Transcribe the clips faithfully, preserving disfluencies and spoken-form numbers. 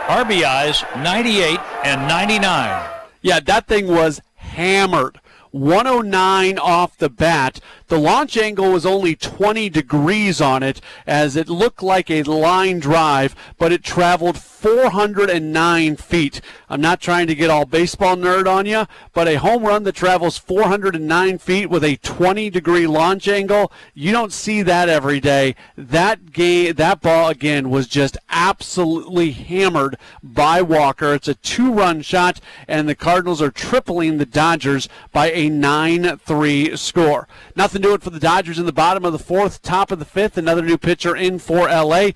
R B Is ninety-eight and ninety-nine. Yeah, that thing was hammered. one oh nine off the bat. The launch angle was only twenty degrees on it as it looked like a line drive, but it traveled four hundred nine feet. I'm not trying to get all baseball nerd on you, but a home run that travels four hundred nine feet with a twenty degree launch angle, you don't see that every day. That game, that ball again was just absolutely hammered by Walker. It's a two-run shot, and the Cardinals are tripling the Dodgers by a nine three score. Nothing to it for the Dodgers in the bottom of the fourth, top of the fifth. Another new pitcher in for L A.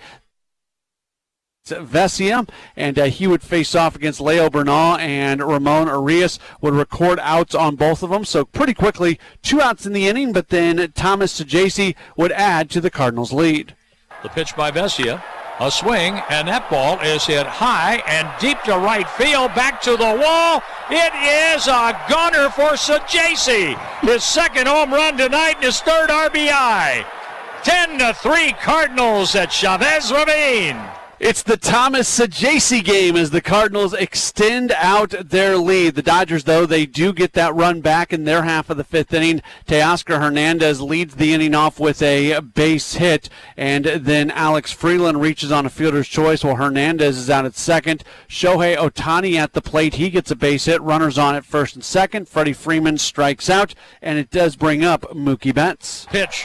Vesia, and uh, he would face off against Leo Bernal, and Ramon Urias would record outs on both of them. So pretty quickly, two outs in the inning, but then Thomas Saggese would add to the Cardinals' lead. The pitch by Vesia. A swing, and that ball is hit high and deep to right field, back to the wall. It is a gunner for Saggese. His second home run tonight and his third R B I. ten to three Cardinals at Chavez Ravine. It's the Thomas Saggese game as the Cardinals extend out their lead. The Dodgers, though, they do get that run back in their half of the fifth inning. Teoscar Hernandez leads the inning off with a base hit, and then Alex Freeland reaches on a fielder's choice while Hernandez is out at second. Shohei Ohtani at the plate. He gets a base hit. Runners on at first and second. Freddie Freeman strikes out, and it does bring up Mookie Betts. Pitch.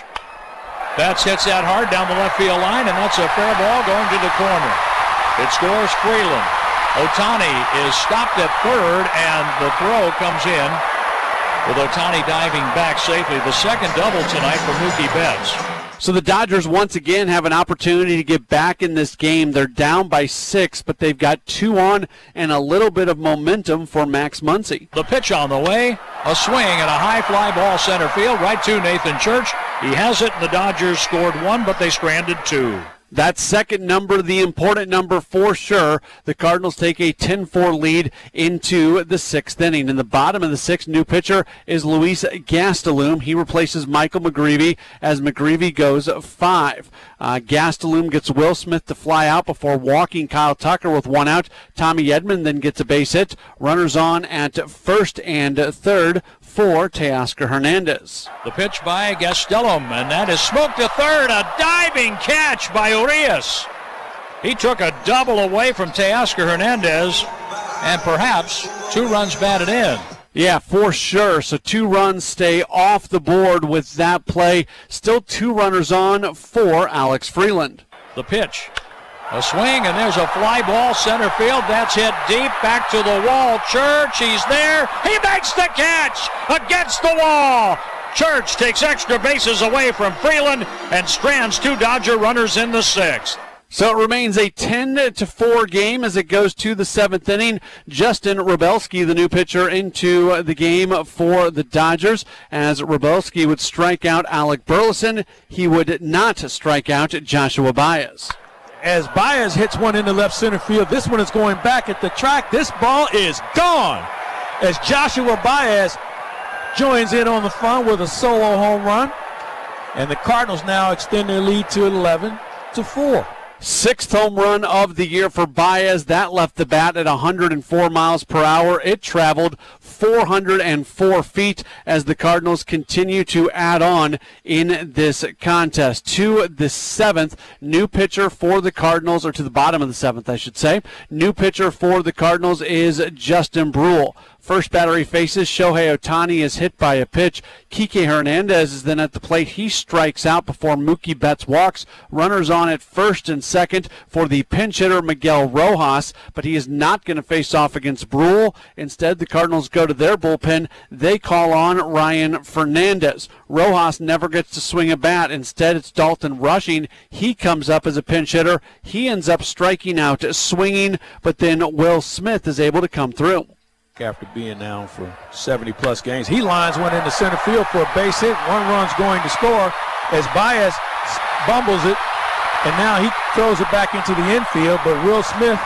Betts hits that hard down the left field line, and that's a fair ball going to the corner. It scores Freeland. Ohtani is stopped at third, and the throw comes in with Ohtani diving back safely. The second double tonight for Mookie Betts. So the Dodgers once again have an opportunity to get back in this game. They're down by six, but they've got two on and a little bit of momentum for Max Muncy. The pitch on the way, a swing and a high fly ball center field right to Nathan Church. He has it, and the Dodgers scored one, but they stranded two. That second number, the important number for sure. The Cardinals take a ten four lead into the sixth inning. In the bottom of the sixth, new pitcher is Luis Gastelum. He replaces Michael McGreevy as McGreevy goes five. Uh, Gastelum gets Will Smith to fly out before walking Kyle Tucker with one out. Tommy Edman then gets a base hit. Runners on at first and third for Teoscar Hernandez. The pitch by Gastelum, and that is smoked to third. A diving catch by Urias. He took a double away from Teoscar Hernandez, and perhaps two runs batted in. Yeah, for sure. So two runs stay off the board with that play. Still two runners on for Alex Freeland. The pitch. A swing, and there's a fly ball center field. That's hit deep back to the wall. Church, he's there. He makes the catch against the wall. Church takes extra bases away from Freeland and strands two Dodger runners in the sixth. So it remains a ten to four game as it goes to the seventh inning. Justin Wrobelski, the new pitcher, into the game for the Dodgers, as Wrobelski would strike out Alec Burleson. He would not strike out Joshua Baez. As Baez hits one into left center field, this one is going back at the track. This ball is gone as Joshua Baez joins in on the fun with a solo home run. And the Cardinals now extend their lead to eleven to four. Sixth home run of the year for Baez. That left the bat at one hundred four miles per hour. It traveled four hundred four feet as the Cardinals continue to add on in this contest. To the seventh, new pitcher for the Cardinals, or to the bottom of the seventh, I should say. New pitcher for the Cardinals is Justin Brule. First batter he faces, Shohei Ohtani is hit by a pitch. Kike Hernandez is then at the plate. He strikes out before Mookie Betts walks. Runners on at first and second for the pinch hitter Miguel Rojas, but he is not going to face off against Brule. Instead, the Cardinals go to their bullpen. They call on Ryan Fernandez. Rojas never gets to swing a bat. Instead, it's Dalton Rushing. He comes up as a pinch hitter. He ends up striking out, swinging, but then Will Smith is able to come through. After being down for seventy plus games, he lines one into center field for a base hit. One run's going to score as Baez bumbles it, and now he throws it back into the infield, but Will Smith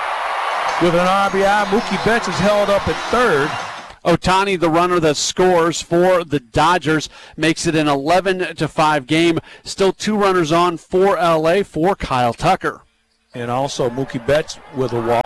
with an R B I. Mookie Betts is held up at third. Ohtani, the runner that scores for the Dodgers, makes it an eleven to five game. Still two runners on for L A for Kyle Tucker. And also Mookie Betts with a walk.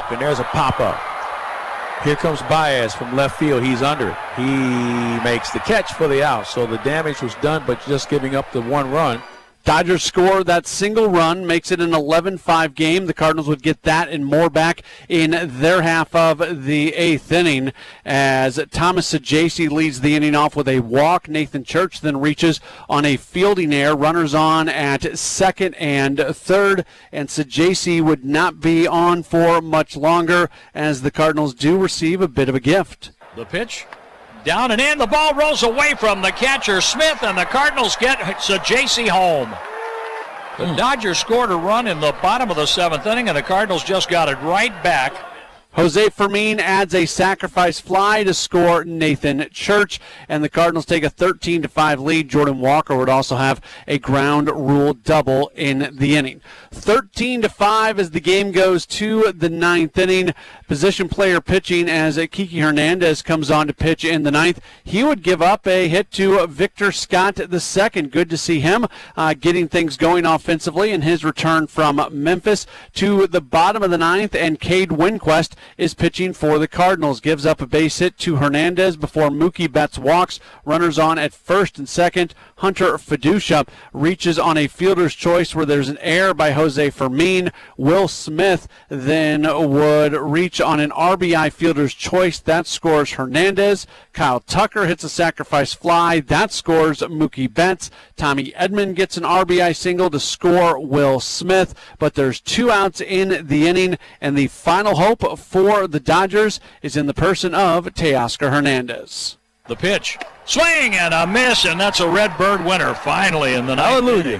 up, and there's a pop-up. Here comes Baez from left field. He's under it. He makes the catch for the out. So the damage was done, but just giving up the one run. Dodgers score that single run, makes it an eleven five game. The Cardinals would get that and more back in their half of the eighth inning as Thomas Saggese leads the inning off with a walk. Nathan Church then reaches on a fielding error. Runners on at second and third, and Saggese would not be on for much longer as the Cardinals do receive a bit of a gift. The pitch. Down and in, the ball rolls away from the catcher, Smith, and the Cardinals get Saggese home. The Dodgers scored a run in the bottom of the seventh inning, and the Cardinals just got it right back. Jose Fermin adds a sacrifice fly to score Nathan Church, and the Cardinals take a thirteen to five lead. Jordan Walker would also have a ground rule double in the inning. thirteen to five as the game goes to the ninth inning. Position player pitching as Kiki Hernandez comes on to pitch in the ninth. He would give up a hit to Victor Scott the second. Good to see him uh, getting things going offensively in his return from Memphis to the bottom of the ninth, and Cade Winquist is pitching for the Cardinals. Gives up a base hit to Hernandez before Mookie Betts walks. Runners on at first and second. Hunter Fiducia reaches on a fielder's choice where there's an error by Jose Fermin. Will Smith then would reach on an R B I fielder's choice. That scores Hernandez. Kyle Tucker hits a sacrifice fly. That scores Mookie Betts. Tommy Edman gets an R B I single to score Will Smith. But there's two outs in the inning, and the final hope for the Dodgers is in the person of Teoscar Hernandez. The pitch. Swing and a miss, and that's a Redbird winner finally in the ninth. Hallelujah.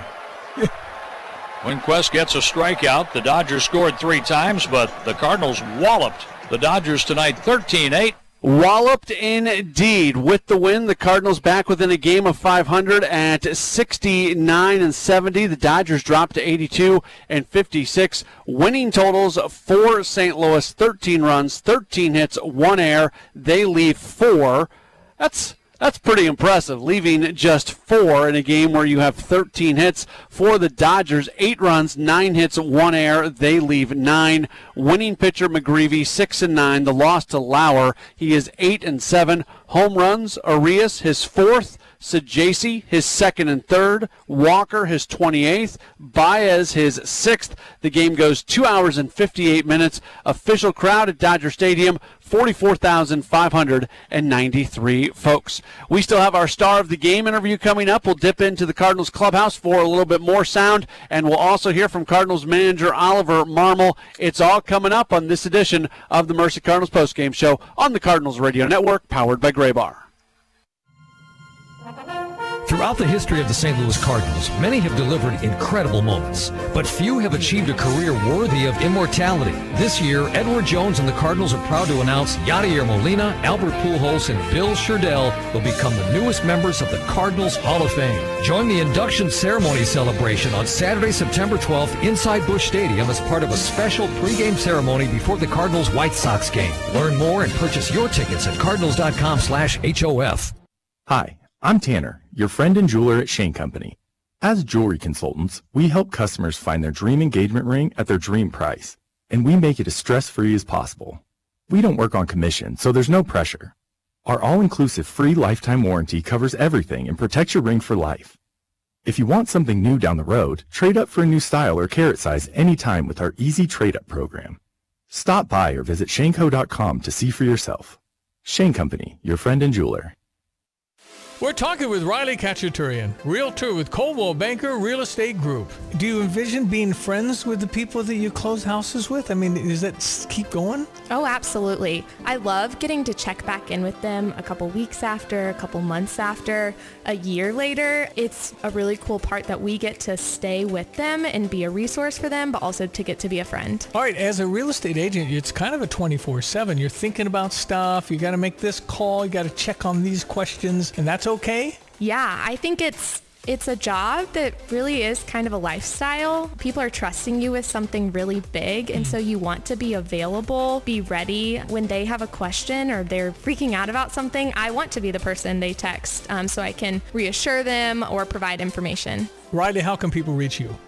Winquist gets a strikeout. The Dodgers scored three times, but the Cardinals walloped the Dodgers tonight thirteen eight. Walloped indeed. With the win, the Cardinals back within a game of five hundred at sixty-nine and seventy. The Dodgers dropped to eighty-two and fifty-six. Winning totals for Saint Louis: thirteen runs, thirteen hits, one error. They leave four. That's That's pretty impressive, leaving just four in a game where you have thirteen hits. For the Dodgers, eight runs, nine hits, one error. They leave nine. Winning pitcher McGreevy, six and nine. The loss to Lauer, he is eight and seven. Home runs, Arias, his fourth. Saggese, his second and third. Walker, his twenty-eighth. Baez, his sixth. The game goes two hours and fifty-eight minutes. Official crowd at Dodger Stadium, forty-four thousand five hundred ninety-three folks. We still have our Star of the Game interview coming up. We'll dip into the Cardinals clubhouse for a little bit more sound, and we'll also hear from Cardinals manager Oliver Marmol. It's all coming up on this edition of the Mercy Cardinals postgame show on the Cardinals Radio Network, powered by Graybar. Throughout the history of the Saint Louis Cardinals, many have delivered incredible moments, but few have achieved a career worthy of immortality. This year, Edward Jones and the Cardinals are proud to announce Yadier Molina, Albert Pujols, and Bill Sherdell will become the newest members of the Cardinals Hall of Fame. Join the induction ceremony celebration on Saturday, September twelfth inside Busch Stadium as part of a special pregame ceremony before the Cardinals White Sox game. Learn more and purchase your tickets at cardinals dot com slash H O F. Hi, I'm Tanner, your friend and jeweler at Shane Company. As jewelry consultants, we help customers find their dream engagement ring at their dream price, and we make it as stress-free as possible. We don't work on commission, so there's no pressure. Our all-inclusive free lifetime warranty covers everything and protects your ring for life. If you want something new down the road, trade up for a new style or carat size anytime with our easy trade-up program. Stop by or visit shane co dot com to see for yourself. Shane Company, your friend and jeweler. We're talking with Riley Kachaturian, realtor with Coldwell Banker Real Estate Group. Do you envision being friends with the people that you close houses with? I mean, does that keep going? Oh, absolutely. I love getting to check back in with them a couple weeks after, a couple months after, a year later. It's a really cool part that we get to stay with them and be a resource for them, but also to get to be a friend. All right, as a real estate agent, it's kind of a twenty-four seven. You're thinking about stuff. You got to make this call. You got to check on these questions, and that's okay? Yeah, I think it's it's a job that really is kind of a lifestyle. People are trusting you with something really big, and so you want to be available, be ready when they have a question or they're freaking out about something. I want to be the person they text um, so I can reassure them or provide information. Riley, how can people reach you?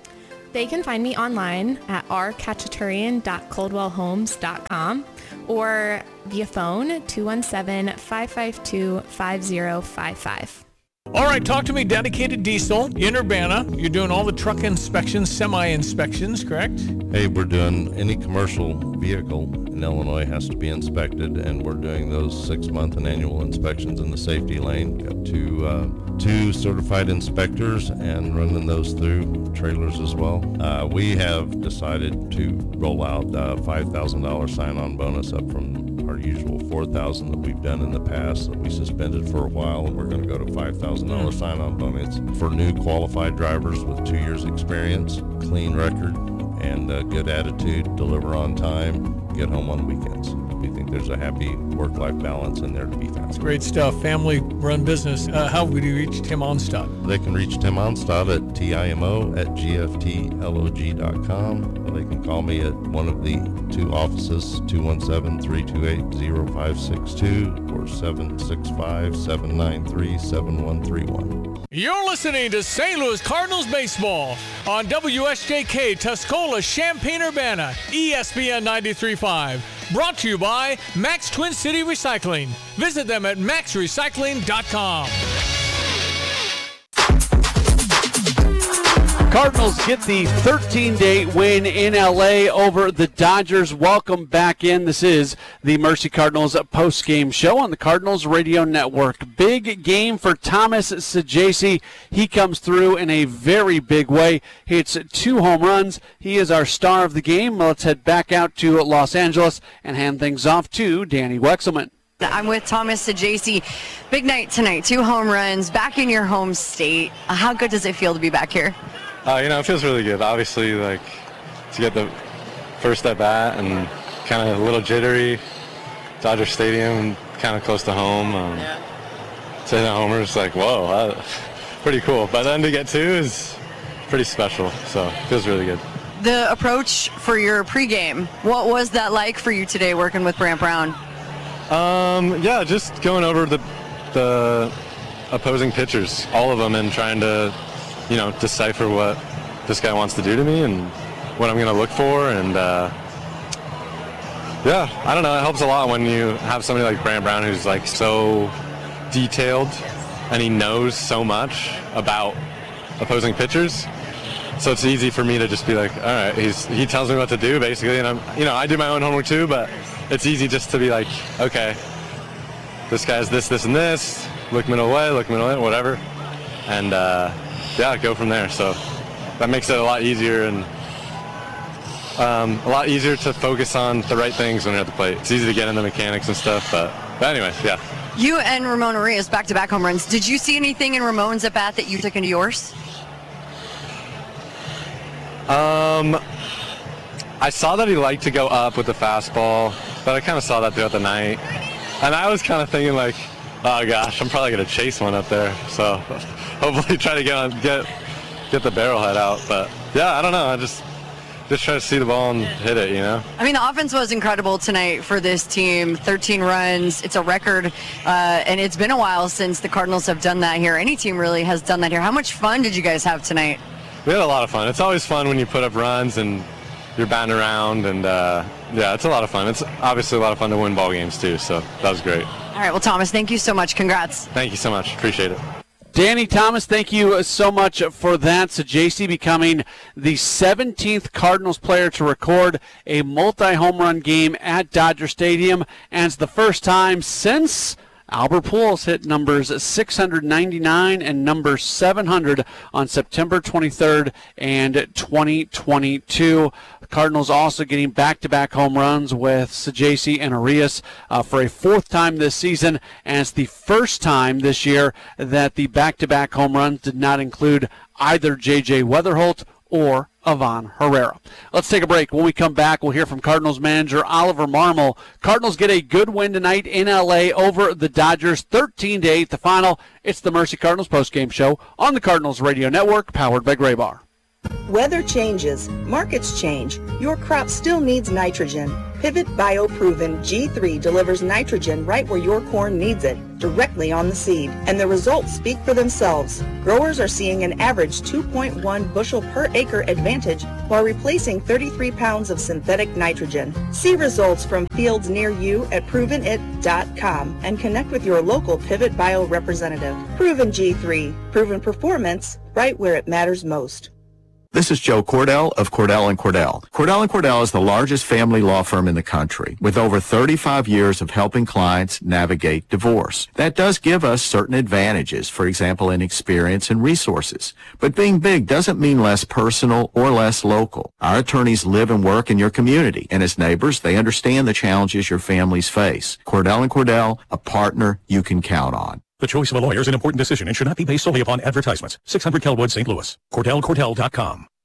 They can find me online at r cacciaturian dot coldwell homes dot com or via phone two one seven, five five two, five zero five five. All right, talk to me. Dedicated Diesel in Urbana. You're doing all the truck inspections, semi-inspections, correct? Hey, we're doing any commercial vehicle in Illinois has to be inspected, and we're doing those six-month and annual inspections in the safety lane. Got two, uh, two certified inspectors and running those through trailers as well. Uh, we have decided to roll out a five thousand dollars sign-on bonus up from our usual four thousand dollars that we've done in the past that we suspended for a while, and we're going to go to five thousand dollars sign-on bonus for new qualified drivers with two years experience, clean record, and a good attitude, deliver on time, get home on weekends. We think there's a happy work-life balance in there to be found. Great stuff. Family-run business. Uh, how would you reach Tim Onstad? They can reach Tim Onstad at timo at gftlog dot com. Or they can call me at one of the two offices, two one seven, three two eight, zero five six two or seven six five, seven nine three, seven one three one. You're listening to Saint Louis Cardinals baseball on W S J K Tuscola, Champaign-Urbana, E S P N ninety-three point five. Brought to you by Max Twin City Recycling. Visit them at max recycling dot com. Cardinals get the thirteen-day win in L A over the Dodgers. Welcome back in. This is the Mercy Cardinals post-game show on the Cardinals Radio Network. Big game for Thomas Saggese. He comes through in a very big way. Hits two home runs. He is our star of the game. Let's head back out to Los Angeles and hand things off to Danny Wexelman. I'm with Thomas Saggese. Big night tonight. Two home runs. Back in your home state. How good does it feel to be back here? Uh, you know, it feels really good. Obviously, like, to get the first at bat and kind of a little jittery. Dodger Stadium, kind of close to home. Um, yeah. To hit a homer, it's like, whoa, uh, pretty cool. But then to get two is pretty special, so it feels really good. The approach for your pregame, what was that like for you today working with Brant Brown? Um, yeah, just going over the the opposing pitchers, all of them, and trying to, you know, decipher what this guy wants to do to me and what I'm going to look for. And, uh, yeah, I don't know. It helps a lot when you have somebody like Brant Brown who's, like, so detailed and he knows so much about opposing pitchers. So it's easy for me to just be like, all right, he's, he tells me what to do, basically. And, I'm, you know, I do my own homework, too, but it's easy just to be like, okay, this guy's this, this, and this. Look middle away, look middle away, whatever. And, uh, yeah, go from there. So that makes it a lot easier and um, a lot easier to focus on the right things when you're at the plate. It's easy to get into mechanics and stuff, but, but anyway, yeah. You and Ramon Urias back-to-back home runs. Did you see anything in Ramon's at bat that you took into yours? Um, I saw that he liked to go up with the fastball, but I kind of saw that throughout the night. And I was kind of thinking like, oh gosh, I'm probably going to chase one up there. So hopefully try to get on, get get the barrel head out. But yeah, I don't know. I just just try to see the ball and hit it, you know? I mean, the offense was incredible tonight for this team. thirteen runs. It's a record. Uh, and it's been a while since the Cardinals have done that here. Any team really has done that here. How much fun did you guys have tonight? We had a lot of fun. It's always fun when you put up runs and you're batting around. And, uh, yeah, it's a lot of fun. It's obviously a lot of fun to win ball games, too. So that was great. All right, well, Thomas, thank you so much. Congrats. Thank you so much. Appreciate it. Danny Thomas, thank you so much for that. So J C becoming the seventeenth Cardinals player to record a multi-home run game at Dodger Stadium, and it's the first time since Albert Pujols hit numbers six hundred ninety-nine and number seven hundred on September twenty-third and twenty twenty-two. Cardinals also getting back-to-back home runs with Saggese and Urias uh, for a fourth time this season, and it's the first time this year that the back-to-back home runs did not include either J J Weatherholt or Ivan Herrera. Let's take a break. When we come back, we'll hear from Cardinals manager Oliver Marmol. Cardinals get a good win tonight in L A over the Dodgers, thirteen to eight, the final. It's the Mercy Cardinals postgame show on the Cardinals Radio Network, powered by Graybar. Weather changes, markets change, your crop still needs nitrogen. Pivot Bio Proven G three delivers nitrogen right where your corn needs it, directly on the seed, and the results speak for themselves. Growers are seeing an average two point one bushel per acre advantage while replacing thirty-three pounds of synthetic nitrogen. See results from fields near you at proven it dot com and connect with your local Pivot Bio representative. Proven G three, proven performance right where it matters most. This is Joe Cordell of Cordell and Cordell. Cordell and Cordell is the largest family law firm in the country with over thirty-five years of helping clients navigate divorce. That does give us certain advantages, for example, in experience and resources. But being big doesn't mean less personal or less local. Our attorneys live and work in your community, and as neighbors, they understand the challenges your families face. Cordell and Cordell, a partner you can count on. The choice of a lawyer is an important decision and should not be based solely upon advertisements. six hundred Kelwood, Saint Louis. Cordell Cordell dot com.